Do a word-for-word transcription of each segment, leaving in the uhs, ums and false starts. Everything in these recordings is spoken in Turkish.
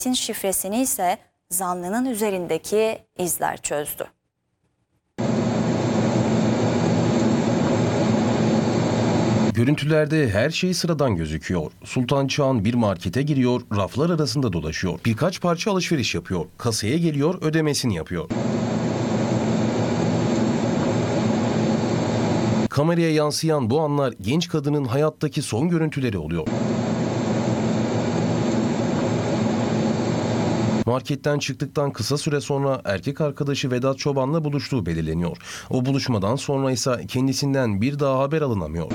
şifresini ise zanlının üzerindeki izler çözdü. Görüntülerde her şey sıradan gözüküyor. Sultan Çağan bir markete giriyor, raflar arasında dolaşıyor. Birkaç parça alışveriş yapıyor. Kasaya geliyor, ödemesini yapıyor. Kameraya yansıyan bu anlar genç kadının hayattaki son görüntüleri oluyor. Marketten çıktıktan kısa süre sonra erkek arkadaşı Vedat Çoban'la buluştuğu belirleniyor. O buluşmadan sonra ise kendisinden bir daha haber alınamıyor.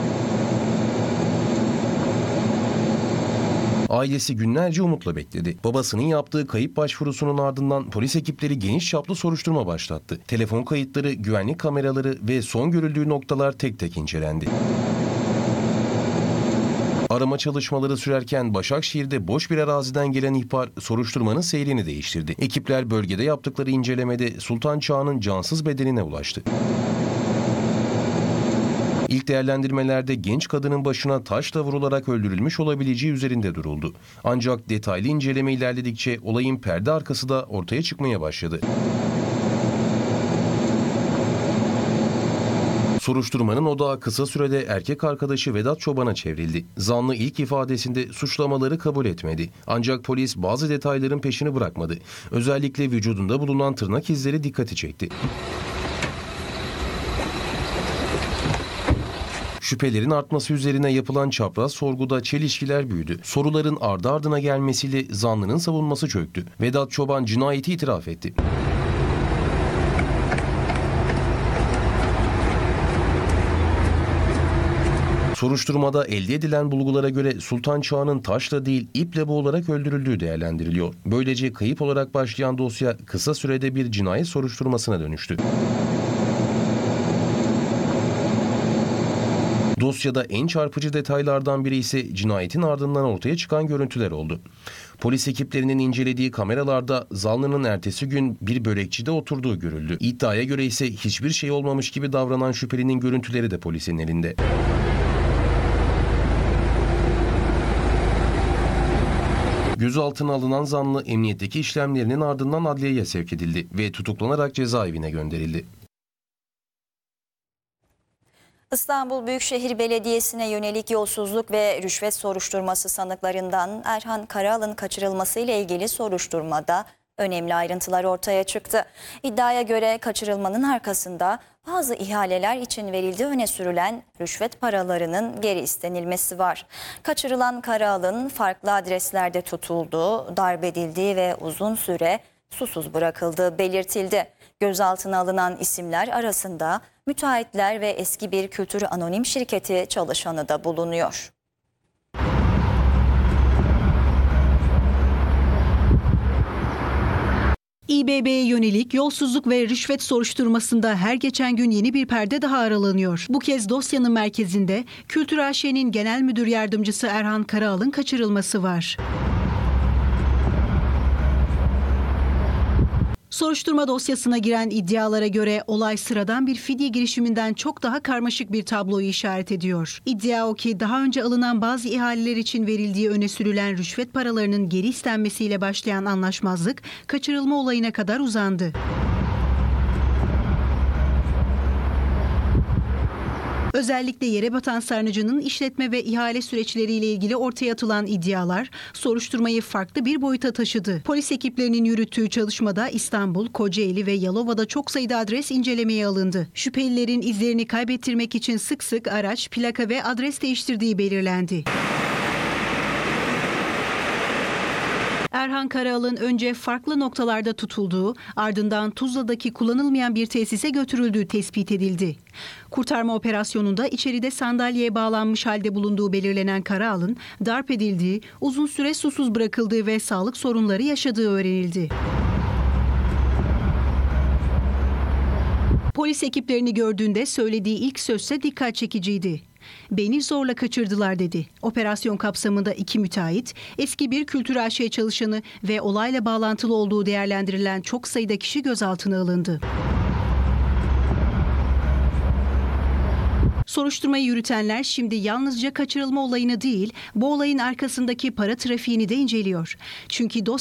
Ailesi günlerce umutla bekledi. Babasının yaptığı kayıp başvurusunun ardından polis ekipleri geniş çaplı soruşturma başlattı. Telefon kayıtları, güvenlik kameraları ve son görüldüğü noktalar tek tek incelendi. Arama çalışmaları sürerken Başakşehir'de boş bir araziden gelen ihbar soruşturmanın seyrini değiştirdi. Ekipler bölgede yaptıkları incelemede Sultan Çağan'ın cansız bedenine ulaştı. İlk değerlendirmelerde genç kadının başına taşla vurularak öldürülmüş olabileceği üzerinde duruldu. Ancak detaylı inceleme ilerledikçe olayın perde arkası da ortaya çıkmaya başladı. Soruşturmanın odağı kısa sürede erkek arkadaşı Vedat Çoban'a çevrildi. Zanlı ilk ifadesinde suçlamaları kabul etmedi. Ancak polis bazı detayların peşini bırakmadı. Özellikle vücudunda bulunan tırnak izleri dikkati çekti. Şüphelerin artması üzerine yapılan çapraz sorguda çelişkiler büyüdü. Soruların ardı ardına gelmesiyle zanlının savunması çöktü. Vedat Çoban cinayeti itiraf etti. Soruşturmada elde edilen bulgulara göre Sultan Çağan'ın taşla değil iple boğularak öldürüldüğü değerlendiriliyor. Böylece kayıp olarak başlayan dosya kısa sürede bir cinayet soruşturmasına dönüştü. Dosyada en çarpıcı detaylardan biri ise cinayetin ardından ortaya çıkan görüntüler oldu. Polis ekiplerinin incelediği kameralarda zanlının ertesi gün bir börekçide oturduğu görüldü. İddiaya göre ise hiçbir şey olmamış gibi davranan şüphelinin görüntüleri de polisin elinde. Gözaltına alınan zanlı emniyetteki işlemlerinin ardından adliyeye sevk edildi ve tutuklanarak cezaevine gönderildi. İstanbul Büyükşehir Belediyesi'ne yönelik yolsuzluk ve rüşvet soruşturması sanıklarından Erhan Karaal'ın kaçırılması ile ilgili soruşturmada önemli ayrıntılar ortaya çıktı. İddiaya göre kaçırılmanın arkasında bazı ihaleler için verildiği öne sürülen rüşvet paralarının geri istenilmesi var. Kaçırılan Karaal'ın farklı adreslerde tutulduğu, darp edildiği ve uzun süre susuz bırakıldığı belirtildi. Gözaltına alınan isimler arasında müteahhitler ve eski bir kültür anonim şirketi çalışanı da bulunuyor. İBB'ye yönelik yolsuzluk ve rüşvet soruşturmasında her geçen gün yeni bir perde daha aralanıyor. Bu kez dosyanın merkezinde Kültür A Ş'nin Genel Müdür Yardımcısı Erhan Karaal'ın kaçırılması var. Soruşturma dosyasına giren iddialara göre olay sıradan bir fidye girişiminden çok daha karmaşık bir tabloyu işaret ediyor. İddia o ki daha önce alınan bazı ihaleler için verildiği öne sürülen rüşvet paralarının geri istenmesiyle başlayan anlaşmazlık kaçırılma olayına kadar uzandı. Özellikle yere batan sarnıcının işletme ve ihale süreçleriyle ilgili ortaya atılan iddialar soruşturmayı farklı bir boyuta taşıdı. Polis ekiplerinin yürüttüğü çalışmada İstanbul, Kocaeli ve Yalova'da çok sayıda adres incelemeye alındı. Şüphelilerin izlerini kaybettirmek için sık sık araç, plaka ve adres değiştirdiği belirlendi. Erhan Karaal'ın önce farklı noktalarda tutulduğu, ardından Tuzla'daki kullanılmayan bir tesise götürüldüğü tespit edildi. Kurtarma operasyonunda içeride sandalyeye bağlanmış halde bulunduğu belirlenen Karaal'ın darp edildiği, uzun süre susuz bırakıldığı ve sağlık sorunları yaşadığı öğrenildi. Polis ekiplerini gördüğünde söylediği ilk sözse dikkat çekiciydi. "Beni zorla kaçırdılar" dedi. Operasyon kapsamında iki müteahhit, eski bir Kültür A Ş çalışanı ve olayla bağlantılı olduğu değerlendirilen çok sayıda kişi gözaltına alındı. Soruşturmayı yürütenler şimdi yalnızca kaçırılma olayını değil, bu olayın arkasındaki para trafiğini de inceliyor. Çünkü dosya